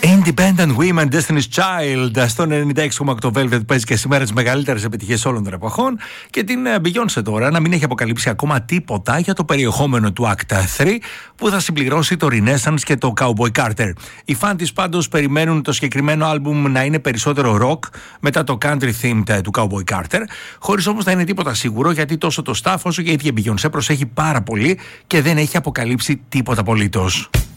Independent Women, Destiny's Child. Στο 96,8 Velvet παίζει και σήμερα τις μεγαλύτερες επιτυχίες όλων των εποχών. Και την Beyoncé τώρα να μην έχει αποκαλύψει ακόμα τίποτα για το περιεχόμενο του Act 3 που θα συμπληρώσει το Renaissance και το Cowboy Carter. Οι φαν της πάντως περιμένουν το συγκεκριμένο άλμπουμ να είναι περισσότερο rock μετά το country themed του Cowboy Carter, χωρίς όμως να είναι τίποτα σίγουρο, γιατί τόσο το staff όσο και η ίδια Beyoncé προσέχει πάρα πολύ και δεν έχει αποκαλύψει τίποτα απολύτως.